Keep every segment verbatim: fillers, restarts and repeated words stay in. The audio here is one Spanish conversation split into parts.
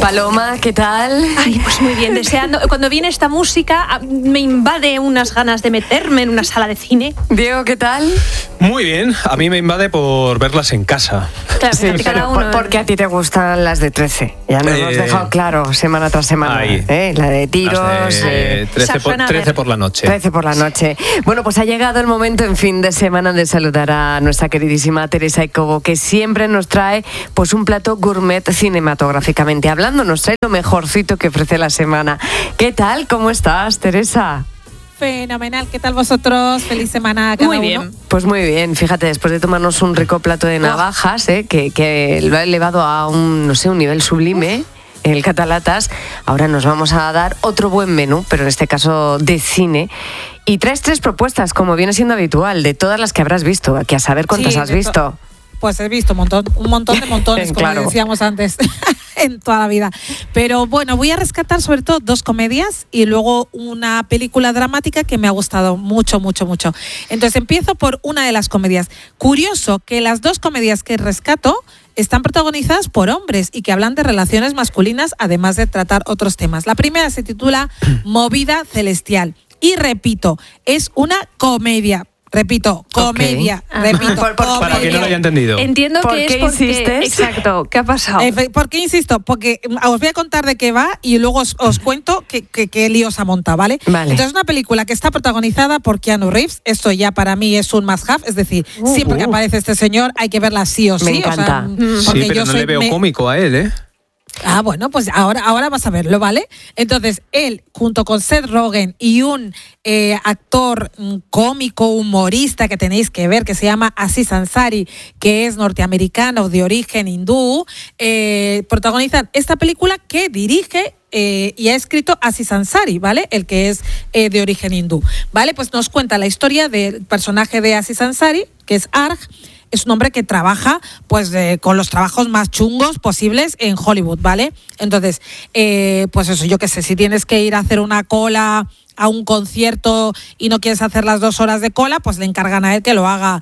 Paloma, ¿qué tal? Ay, pues muy bien, deseando. Cuando viene esta música me invade unas ganas de meterme en una sala de cine. Diego, ¿qué tal? Muy bien, a mí me invade por verlas en casa. Claro, sí, cada uno, por, porque a ti te gustan las de trece. Ya nos eh, hemos dejado claro semana tras semana. Ahí. ¿eh? La de tiros. De, eh, trece, por, trece por la noche. trece por la noche. Bueno, pues ha llegado el momento en fin de semana de saludar a nuestra queridísima Teresa Ecobo, que siempre nos trae pues un plato gourmet cinematográficamente hablando. Nos trae lo mejorcito que ofrece la semana. ¿Qué tal? ¿Cómo estás, Teresa? Fenomenal, ¿qué tal vosotros? Feliz semana a cada Muy bien. uno. Pues muy bien, fíjate, después de tomarnos un rico plato de navajas, ¿eh? que, que lo ha elevado a un, no sé, un nivel sublime, el Catalatas, ahora nos vamos a dar otro buen menú, pero en este caso de cine. Y traes tres propuestas, como viene siendo habitual, de todas las que habrás visto, aquí a saber cuántas Sí, has visto. Pues he visto un montón, un montón de montones, como Claro. decíamos antes, en toda la vida. Pero bueno, voy a rescatar sobre todo dos comedias y luego una película dramática que me ha gustado mucho, mucho, mucho. Entonces empiezo por una de las comedias. Curioso que las dos comedias que rescato están protagonizadas por hombres y que hablan de relaciones masculinas, además de tratar otros temas. La primera se titula Movida Celestial. Y repito, es una comedia. Repito, comedia. Okay. Repito, Por- por- comedia. Para que no lo haya entendido. Entiendo ¿Por que qué es porque... insistes? Exacto, ¿qué ha pasado? Eh, ¿Por qué insisto? Porque os voy a contar de qué va y luego os, os cuento qué, qué, qué líos ha montado, ¿vale? Vale. Entonces es una película que está protagonizada por Keanu Reeves. Esto ya para mí es un must have, es decir, Uh, siempre que uh. aparece este señor hay que verla sí o sí. Me o sea, encanta. mm, Sí, porque pero yo no soy le veo me- cómico a él, ¿eh? Ah, bueno, pues ahora, ahora vas a verlo, ¿vale? Entonces, él, junto con Seth Rogen y un eh, actor mm, cómico, humorista que tenéis que ver, que se llama Aziz Ansari, que es norteamericano de origen hindú, eh, protagonizan esta película que dirige eh, y ha escrito Aziz Ansari, ¿vale? El que es eh, de origen hindú, ¿vale? Pues nos cuenta la historia del personaje de Aziz Ansari, que es Arj. Es un hombre que trabaja pues eh, con los trabajos más chungos posibles en Hollywood, ¿vale? Entonces, eh, pues eso, yo qué sé, si tienes que ir a hacer una cola a un concierto y no quieres hacer las dos horas de cola, pues le encargan a él que lo haga.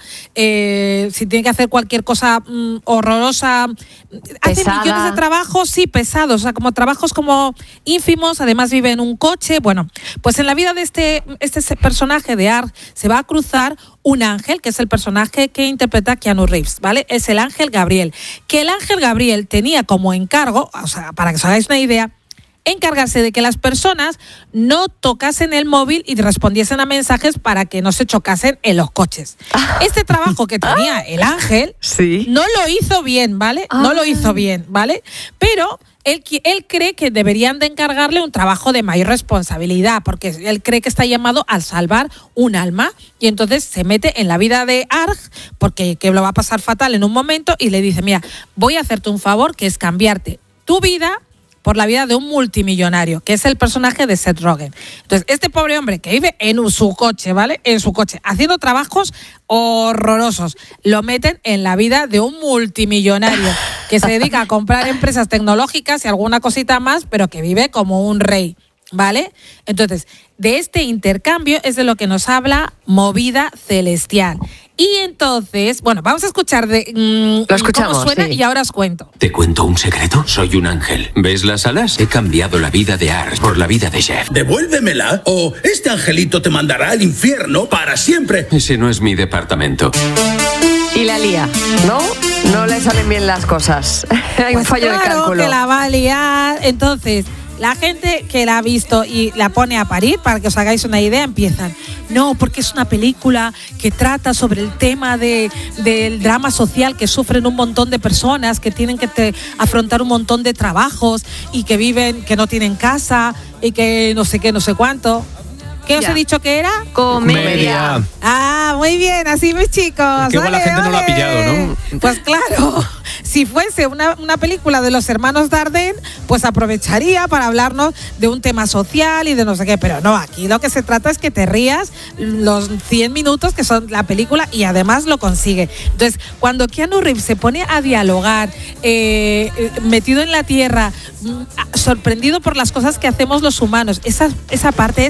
Eh, si tiene que hacer cualquier cosa mm, horrorosa, hace Pesada. millones de trabajos, sí, pesados, o sea, como trabajos como ínfimos, además vive en un coche. Bueno, pues en la vida de este, este personaje de Arj se va a cruzar un ángel, que es el personaje que interpreta Keanu Reeves, ¿vale? Es el ángel Gabriel. Que el ángel Gabriel tenía como encargo, o sea, para que os hagáis una idea, encargarse de que las personas no tocasen el móvil y respondiesen a mensajes para que no se chocasen en los coches. Este trabajo que tenía el ángel Sí. no lo hizo bien, ¿vale? No lo hizo bien, ¿vale? Pero él, qui- él cree que deberían de encargarle un trabajo de mayor responsabilidad, porque él cree que está llamado a salvar un alma, y entonces se mete en la vida de Arj, porque que lo va a pasar fatal en un momento, y le dice, mira, voy a hacerte un favor, que es cambiarte tu vida por la vida de un multimillonario, que es el personaje de Seth Rogen. Entonces, este pobre hombre que vive en su coche, ¿vale? En su coche, haciendo trabajos horrorosos, lo meten en la vida de un multimillonario que se dedica a comprar empresas tecnológicas y alguna cosita más, pero que vive como un rey, ¿vale? Entonces, de este intercambio es de lo que nos habla Movida Celestial. Y entonces, bueno, vamos a escuchar de mm, Lo escuchamos, cómo suena sí. y ahora os cuento. ¿Te cuento un secreto? Soy un ángel. ¿Ves las alas? He cambiado la vida de Ars por la vida de Jeff. Devuélvemela o este angelito te mandará al infierno para siempre. Ese no es mi departamento. Y la lía, ¿no? No le salen bien las cosas. Hay un Pues fallo de claro cálculo. que la va a liar. Entonces, la gente que la ha visto y la pone a parir, para que os hagáis una idea, empiezan. No, porque es una película que trata sobre el tema de, del drama social que sufren un montón de personas, que tienen que te, afrontar un montón de trabajos y que viven, que no tienen casa y que no sé qué, no sé cuánto. ¿Qué os Ya. he dicho que era? Comedia. Ah, muy bien, así mis chicos. Que igual la Ole, gente no lo ha ole. pillado, ¿no? Pues claro, si fuese una, una película de los hermanos Dardenne, pues aprovecharía para hablarnos de un tema social y de no sé qué, pero no, aquí lo que se trata es que te rías los cien minutos que son la película y además lo consigue. Entonces, cuando Keanu Reeves se pone a dialogar, eh, eh, metido en la tierra, mm, sorprendido por las cosas que hacemos los humanos, esa, esa parte es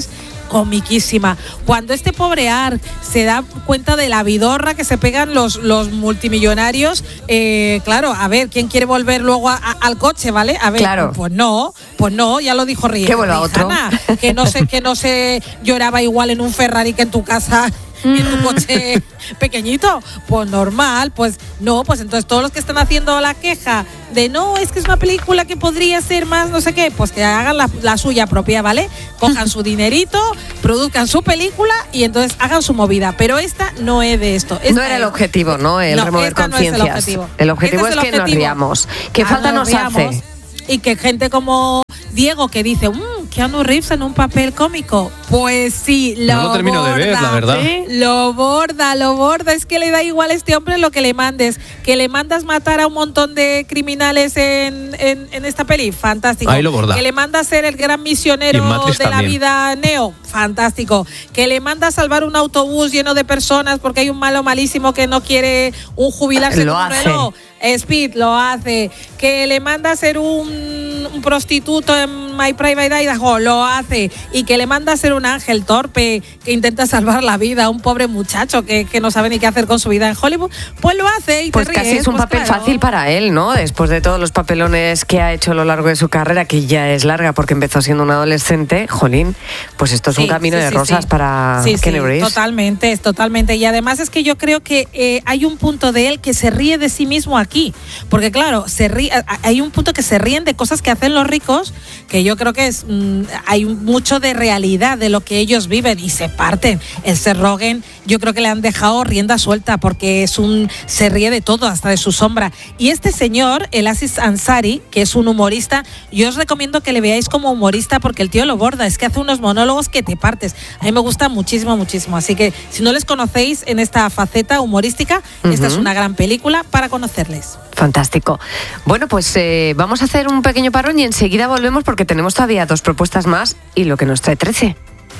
comiquísima. Cuando este pobre Ark se da cuenta de la vidorra que se pegan los, los multimillonarios, eh, claro, a ver, ¿quién quiere volver luego a, a, al coche, ¿vale? A ver, claro. pues no, pues no, ya lo dijo Rihanna. Que vuelva otro. Que no sé, que no se lloraba igual en un Ferrari que en tu casa, en tu coche pequeñito. Pues normal, pues no, pues entonces todos los que están haciendo la queja de no, es que es una película que podría ser más no sé qué, pues que hagan la, la suya propia, ¿vale? Cojan su dinerito, produzcan su película y entonces hagan su movida. Pero esta no es de esto. Esta no era el objetivo, ¿no? El no, remover conciencias. No es el objetivo, el objetivo este es, es que el objetivo. nos riamos. ¿Qué Ah, falta nos, nos hace? Y que gente como Diego que dice, mmm, Keanu Reeves en un papel cómico. Pues sí, lo No lo termino borda, de ver, la verdad. ¿sí? Lo borda, lo borda. Es que le da igual a este hombre lo que le mandes. Que le mandas matar a un montón de criminales en, en, en esta peli, fantástico. Ahí lo borda. Que le manda ser el gran misionero de también. la vida Neo, fantástico. Que le manda salvar un autobús lleno de personas porque hay un malo malísimo que no quiere un jubilarse lo con un hace. reloj. Speed lo hace. Que le manda a ser un, un prostituto en My Private Idaho, lo hace. Y que le manda a ser un ángel torpe que intenta salvar la vida a un pobre muchacho que, que no sabe ni qué hacer con su vida en Hollywood, pues lo hace y pues te casi ríes, es un pues papel claro. fácil para él, ¿no? Después de todos los papelones que ha hecho a lo largo de su carrera, que ya es larga porque empezó siendo un adolescente, jolín, pues esto es Sí, un camino sí, de sí, rosas sí. para sí, Keanu sí, Reeves. totalmente, es totalmente. Y además es que yo creo que eh, hay un punto de él que se ríe de sí mismo aquí, porque claro, se ríe, hay un punto que se ríen de cosas que hacen los ricos, que yo creo que es mmm, hay mucho de realidad de lo que ellos viven y se parten. El Seth Rogen, yo creo que le han dejado rienda suelta porque es un se ríe de todo, hasta de su sombra. Y este señor, el Aziz Ansari, que es un humorista, yo os recomiendo que le veáis como humorista porque el tío lo borda, es que hace unos monólogos que te partes. A mí me gusta muchísimo, muchísimo. Así que si no les conocéis en esta faceta humorística, uh-huh. esta es una gran película para conocerles. Fantástico. Bueno, pues eh, vamos a hacer un pequeño parón y enseguida volvemos porque tenemos todavía dos propuestas más y lo que nos trae trece.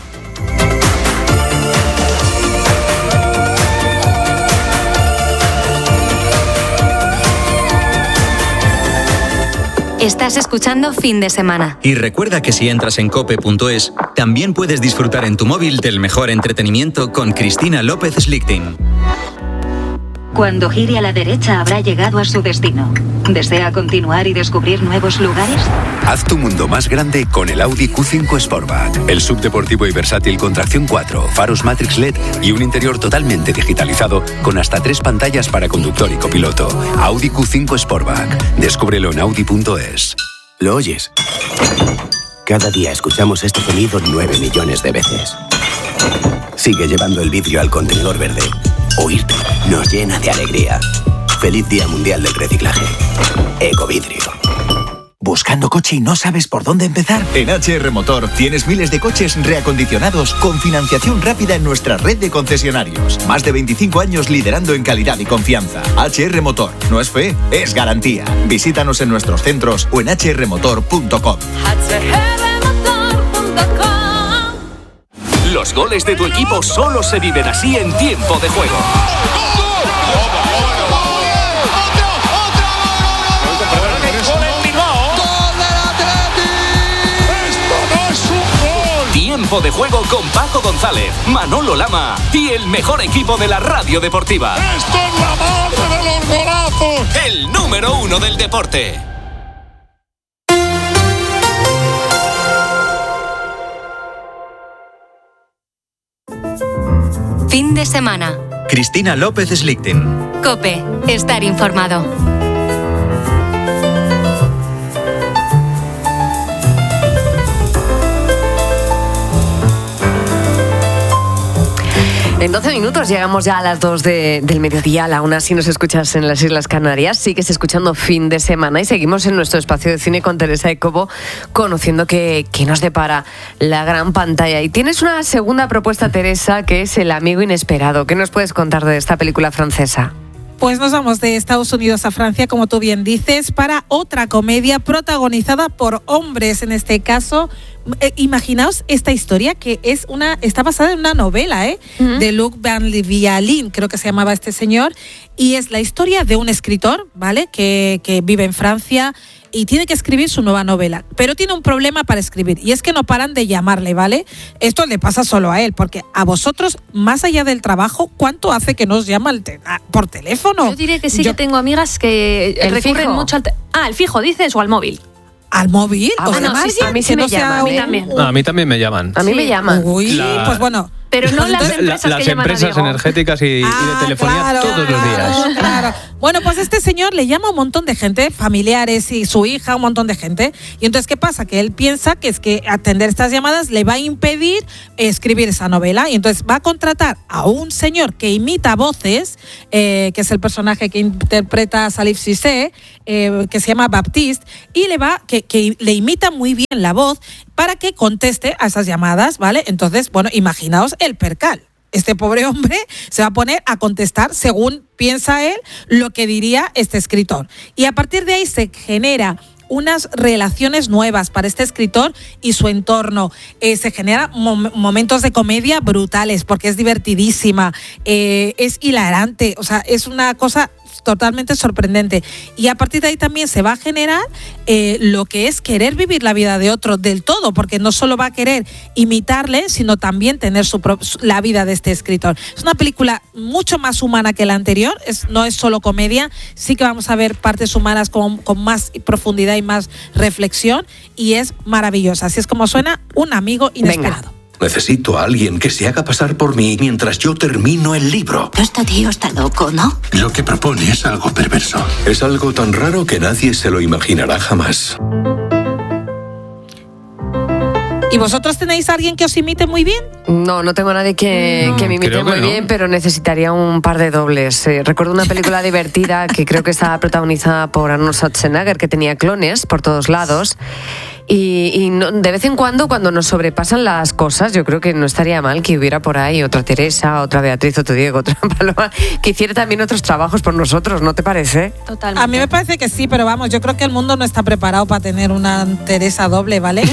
Estás escuchando Fin de Semana. Y recuerda que si entras en cope punto es, también puedes disfrutar en tu móvil del mejor entretenimiento con Cristina López Slichting. Cuando gire a la derecha habrá llegado a su destino. ¿Desea continuar y descubrir nuevos lugares? Haz tu mundo más grande con el Audi Q cinco Sportback. El subdeportivo y versátil con tracción cuatro, faros Matrix L E D y un interior totalmente digitalizado con hasta tres pantallas para conductor y copiloto. Audi Q cinco Sportback. Descúbrelo en audi punto es. ¿Lo oyes? Cada día escuchamos este sonido nueve millones de veces. Sigue llevando el vidrio al contenedor verde. Oírte nos llena de alegría. Feliz Día Mundial del Reciclaje. Ecovidrio. ¿Buscando coche y no sabes por dónde empezar? En H R Motor tienes miles de coches reacondicionados con financiación rápida en nuestra red de concesionarios. Más de veinticinco años liderando en calidad y confianza. H R Motor. No es fe, es garantía. Visítanos en nuestros centros o en h r motor punto com. Los goles de tu equipo solo se viven así en tiempo de juego. Tiempo de juego con Paco González, Manolo Lama y el mejor equipo de la radio deportiva. ¡Esto es la madre de los golazos! El número uno del deporte. Fin de semana. Cristina López Slichting. COPE. Estar informado. En doce minutos llegamos ya a las dos de, del mediodía, a la una si nos escuchas en las Islas Canarias, sigues escuchando Fin de Semana y seguimos en nuestro espacio de cine con Teresa de Cobo, conociendo qué nos depara la gran pantalla. Y tienes una segunda propuesta, Teresa, que es El amigo inesperado. ¿Qué nos puedes contar de esta película francesa? Pues nos vamos de Estados Unidos a Francia, como tú bien dices, para otra comedia protagonizada por hombres, en este caso. Eh, imaginaos esta historia que es una está basada en una novela, ¿eh? Uh-huh. De Luc Van Vialin, creo que se llamaba este señor, y es la historia de un escritor, ¿vale? Que, que vive en Francia y tiene que escribir su nueva novela, pero tiene un problema para escribir y es que no paran de llamarle, ¿vale? Esto le pasa solo a él, porque a vosotros, más allá del trabajo, ¿cuánto hace que nos llama el te- por teléfono? Yo diré que sí, Yo- que tengo amigas que ¿El recurren fijo? mucho al... te- ah, el fijo, dices, o al móvil. ¿Al móvil? Ah, ¿O bueno, llama sí, sí, alguien a mí sí que me no sea llaman, a mí un- también. No, a mí también me llaman. A mí Sí. me llaman. Uy, La- pues bueno. Pero no Pues las entonces- empresas La- las que llaman a empresas Diego. energéticas y, y Ah, de telefonía claro, todos los días. claro, claro. Bueno, pues este señor le llama a un montón de gente, familiares y su hija, un montón de gente. Y entonces, ¿qué pasa? Que él piensa que es que atender estas llamadas le va a impedir escribir esa novela. Y entonces va a contratar a un señor que imita voces, eh, que es el personaje que interpreta a Salif Cissé, eh, que se llama Baptiste, y le va, que, que le imita muy bien la voz para que conteste a esas llamadas, ¿vale? Entonces, bueno, imaginaos el percal. Este pobre hombre se va a poner a contestar, según piensa él, lo que diría este escritor. Y a partir de ahí se genera unas relaciones nuevas para este escritor y su entorno. Eh, se generan mom- momentos de comedia brutales porque es divertidísima, eh, es hilarante, o sea, es una cosa totalmente sorprendente. Y a partir de ahí también se va a generar eh, lo que es querer vivir la vida de otro del todo, porque no solo va a querer imitarle, sino también tener su pro- su- la vida de este escritor. Es una película mucho más humana que la anterior, es, no es solo comedia, sí que vamos a ver partes humanas con, con más profundidad y más reflexión, y es maravillosa. Así es como suena Un amigo inesperado. Venga. Necesito a alguien que se haga pasar por mí mientras yo termino el libro. Este tío está loco, ¿no? Lo que propone es algo perverso. Es algo tan raro que nadie se lo imaginará jamás. ¿Y vosotros tenéis a alguien que os imite muy bien? No, no tengo a nadie que, que me imite Creo que muy no. bien, pero necesitaría un par de dobles. Eh, recuerdo una película divertida que creo que estaba protagonizada por Arnold Schwarzenegger, que tenía clones por todos lados. Y, y no- de vez en cuando, cuando nos sobrepasan las cosas, yo creo que no estaría mal que hubiera por ahí otra Teresa, otra Beatriz, otro Diego, otra Paloma, que hiciera también otros trabajos por nosotros, ¿no te parece? Totalmente. A mí me parece que sí, pero vamos, yo creo que el mundo no está preparado para tener una Teresa doble, ¿vale?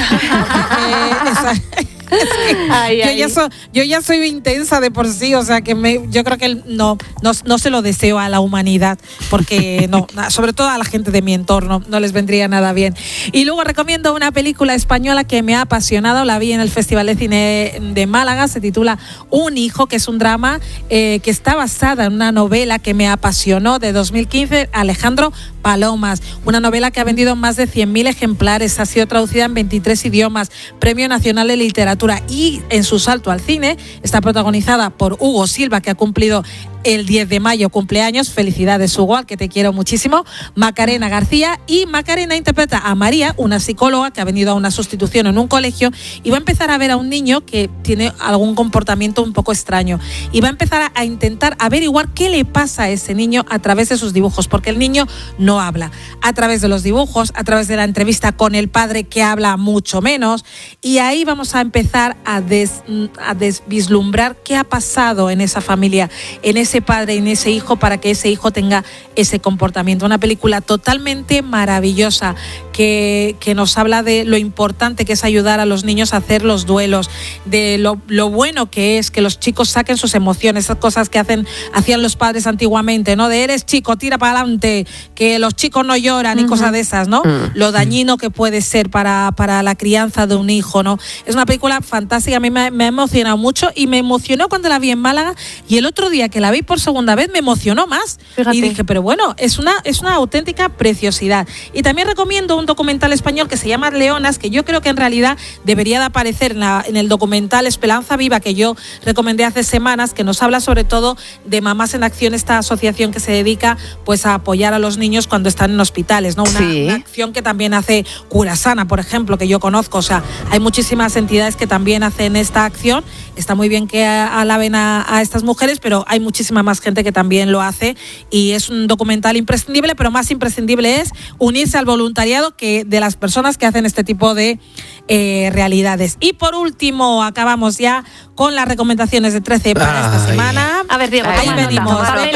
Porque esa- es que Ay, yo, ay. Ya soy, yo ya soy intensa de por sí, o sea que me, yo creo que el- no, no, no se lo deseo a la humanidad, porque no, na- sobre todo a la gente de mi entorno, no les vendría nada bien. Y luego recomiendo una película española que me ha apasionado, la vi en el Festival de Cine de Málaga, se titula Un hijo, que es un drama eh, que está basada en una novela que me apasionó de dos mil quince, Alejandro Palomas, una novela que ha vendido más de cien mil ejemplares, ha sido traducida en veintitrés idiomas, Premio Nacional de Literatura, y en su salto al cine está protagonizada por Hugo Silva, que ha cumplido el diez de mayo cumpleaños. Felicidades, Hugo, al que te quiero muchísimo. Macarena García, y Macarena interpreta a María, una psicóloga que ha venido a una sustitución en un colegio y va a empezar a ver a un niño que tiene algún comportamiento un poco extraño y va a empezar a, a intentar averiguar qué le pasa a ese niño a través de sus dibujos, porque el niño no habla. A través de los dibujos, a través de la entrevista con el padre, que habla mucho menos, y ahí vamos a empezar a, des, a des, vislumbrar qué ha pasado en esa familia, en ese padre y en ese hijo, para que ese hijo tenga ese comportamiento. Una película totalmente maravillosa que, que nos habla de lo importante que es ayudar a los niños a hacer los duelos, de lo, lo bueno que es que los chicos saquen sus emociones, esas cosas que hacen hacían los padres antiguamente, ¿no? De eres chico, tira para adelante, que los chicos no lloran y uh-huh. cosas de esas, ¿no? Uh-huh. Lo dañino que puede ser para, para la crianza de un hijo, ¿no? Es una película fantástica, a mí me, me ha emocionado mucho y me emocionó cuando la vi en Málaga, y el otro día que la vi por segunda vez me emocionó más. Fíjate. Y dije, pero bueno, es una, es una auténtica preciosidad. Y también recomiendo un documental español que se llama Leonas, que yo creo que en realidad debería de aparecer en, la, en el documental Esperanza Viva, que yo recomendé hace semanas, que nos habla sobre todo de Mamás en Acción, esta asociación que se dedica pues a apoyar a los niños cuando están en hospitales, ¿no? Una, sí. una acción que también hace Curasana, por ejemplo, que yo conozco. O sea, hay muchísimas entidades que también hacen esta acción. Está muy bien que alaben a, a estas mujeres, pero hay muchísima más gente que también lo hace, y es un documental imprescindible, pero más imprescindible es unirse al voluntariado que de las personas que hacen este tipo de eh, realidades. Y por último, acabamos ya con las recomendaciones de trece para Ay. esta semana. A ver, Diego, ahí venimos.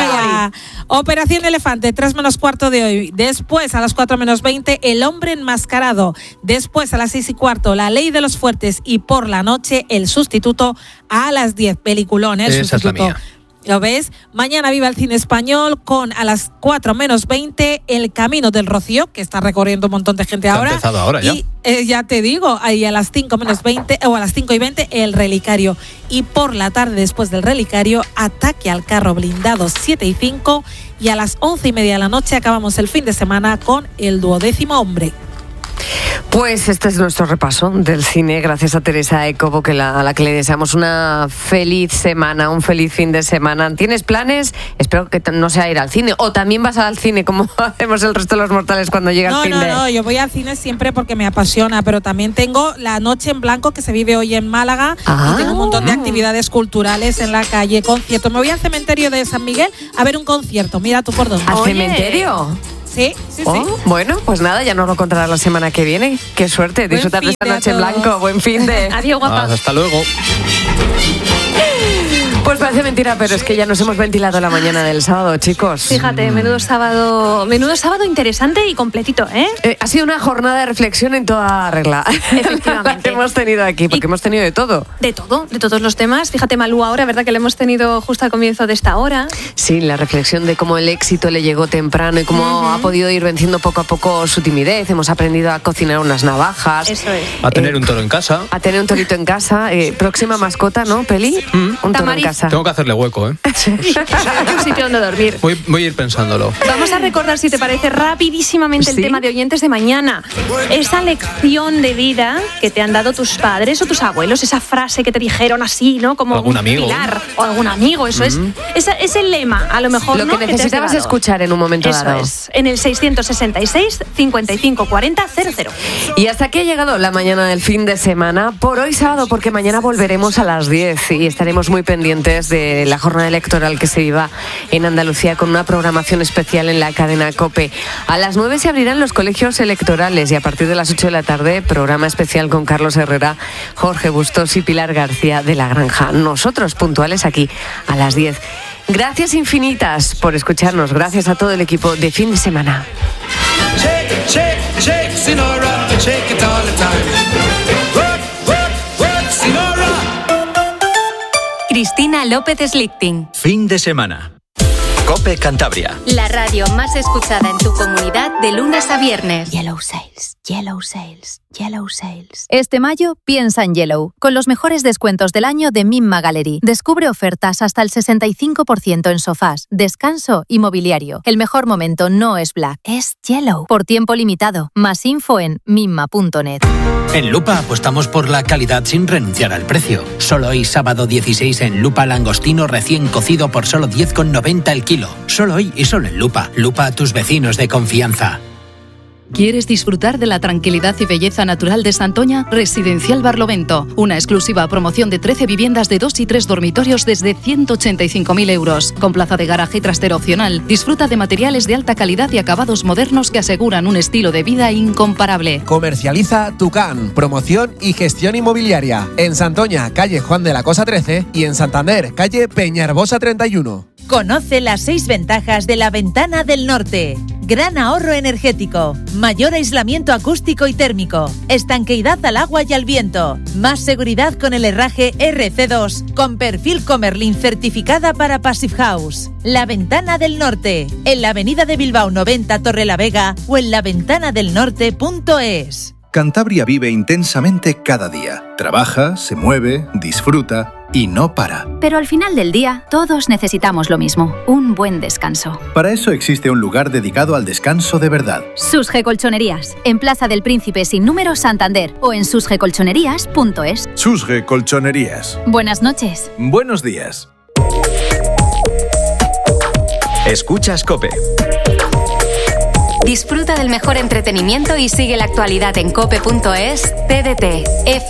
Operación Elefante, tres menos cuarto de hoy. Después, a las cuatro menos veinte, El hombre enmascarado. Después, a las seis y cuarto, La ley de los fuertes. Y por la noche, El sustituto a las diez. Peliculón, ¿eh? El Esa sustituto. Es la mía. ¿Lo ves? Mañana viva el cine español con a las cuatro menos veinte El Camino del Rocío, que está recorriendo un montón de gente Se ahora. ha empezado ahora ya. Y eh, ya te digo, ahí a las cinco menos veinte o a las cinco y veinte El Relicario. Y por la tarde, después del Relicario, Ataque al carro blindado siete y cinco. Y a las once y media de la noche acabamos el fin de semana con El Duodécimo Hombre. Pues este es nuestro repaso del cine, gracias a Teresa Ecobo, que la, a la que le deseamos una feliz semana, un feliz fin de semana. ¿Tienes planes? Espero que no sea ir al cine, o también vas al cine como hacemos el resto de los mortales cuando llega no, el fin no, de... No, no, yo voy al cine siempre porque me apasiona, pero también tengo la Noche en Blanco que se vive hoy en Málaga ah. y tengo un montón de actividades culturales en la calle, conciertos. Me voy al cementerio de San Miguel a ver un concierto, mira tú por dónde. ¿Al Oye. cementerio? Sí, sí, oh, sí. Bueno, pues nada, ya nos lo contarás la semana que viene. Qué suerte, Buen disfrutar de esta noche en blanco. Buen fin de... Adiós, guapa. Ah, hasta luego. Pues parece mentira, pero es que ya nos hemos ventilado la mañana del sábado, chicos. Fíjate, menudo sábado, menudo sábado interesante y completito, ¿eh? Eh, ha sido una jornada de reflexión en toda regla. Efectivamente. La que hemos tenido aquí, porque y hemos tenido de todo. De todo, de todos los temas. Fíjate, Malú, ahora, ¿verdad? Que lo hemos tenido justo al comienzo de esta hora. Sí, la reflexión de cómo el éxito le llegó temprano y cómo uh-huh. ha podido ir venciendo poco a poco su timidez. Hemos aprendido a cocinar unas navajas. Eso es. A tener eh, un toro en casa. A tener un torito en casa. Eh, próxima mascota, ¿no, Peli? Mm. Un toro Tamariz. en casa. Tengo que hacerle hueco, ¿eh? Un sitio donde dormir. Voy, voy a ir pensándolo. Vamos a recordar, si te parece, rapidísimamente el ¿Sí? tema de oyentes de mañana. Esa lección de vida que te han dado tus padres o tus abuelos, esa frase que te dijeron así, ¿no? Como algún un amigo. pilar o algún amigo, eso mm-hmm. es. Esa, ese lema, a lo mejor, lo ¿no? que que necesitabas escuchar en un momento eso dado. Es, en el seiscientos sesenta y seis, cincuenta y cinco cuarenta, cero cero. Y hasta aquí ha llegado la mañana del fin de semana, por hoy sábado, porque mañana volveremos a las diez y estaremos muy pendientes de la jornada electoral que se viva en Andalucía con una programación especial en la cadena COPE. A las nueve se abrirán los colegios electorales y a partir de las ocho de la tarde, programa especial con Carlos Herrera, Jorge Bustos y Pilar García de La Granja. Nosotros puntuales aquí a las diez. Gracias infinitas por escucharnos. Gracias a todo el equipo de Fin de Semana. Shake, shake, shake, Sinora, shake it all the time. Work, work, work, Sinora. Cristina López Slichting. Fin de semana. COPE Cantabria. La radio más escuchada en tu comunidad de lunes a viernes. Yellow Sales, Yellow Sales, Yellow Sales. Este mayo piensa en Yellow, con los mejores descuentos del año de Mimma Gallery. Descubre ofertas hasta el sesenta y cinco por ciento en sofás, descanso y mobiliario. El mejor momento no es Black, es Yellow. Por tiempo limitado. Más info en mimma punto net. En Lupa apostamos por la calidad sin renunciar al precio. Solo hoy, sábado dieciséis, en Lupa langostino recién cocido por solo diez con noventa el kilo. Solo hoy y solo en Lupa. Lupa a tus vecinos de confianza. ¿Quieres disfrutar de la tranquilidad y belleza natural de Santoña? Residencial Barlovento, una exclusiva promoción de trece viviendas de dos y tres dormitorios desde ciento ochenta y cinco mil euros, con plaza de garaje y trastero opcional. Disfruta de materiales de alta calidad y acabados modernos que aseguran un estilo de vida incomparable. Comercializa Tucán, promoción y gestión inmobiliaria. En Santoña, calle Juan de la Cosa trece y en Santander, calle Peñarbosa treinta y uno. Conoce las seis ventajas de la Ventana del Norte. Gran ahorro energético, mayor aislamiento acústico y térmico, estanqueidad al agua y al viento, más seguridad con el herraje R C dos, con perfil Comerlin certificada para Passive House. La Ventana del Norte, en la avenida de Bilbao noventa Torrelavega o en la ventana del norte punto es. Cantabria vive intensamente cada día. Trabaja, se mueve, disfruta y no para. Pero al final del día, todos necesitamos lo mismo, un buen descanso. Para eso existe un lugar dedicado al descanso de verdad. Susge Colchonerías, en Plaza del Príncipe sin número Santander o en susge colchonerías punto es. Susge Colchonerías. Buenas noches. Buenos días. Escuchas COPE. Disfruta del mejor entretenimiento y sigue la actualidad en cope punto es, T D T, F